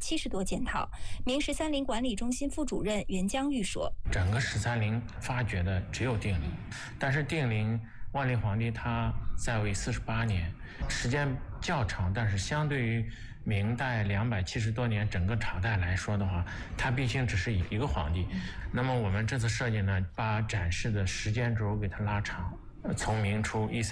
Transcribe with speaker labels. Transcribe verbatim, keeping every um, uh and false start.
Speaker 1: 七十多件套。明十三陵管理中心副主任袁江玉说：“
Speaker 2: 整个十三陵发掘的只有定陵，但是定陵万历皇帝他在位四十八年，时间较长，但是相对于明代两百七十多年整个朝代来说的话，它毕竟只是一个皇帝。那么我们这次设计呢，把展示的时间轴给它拉长，从明初一三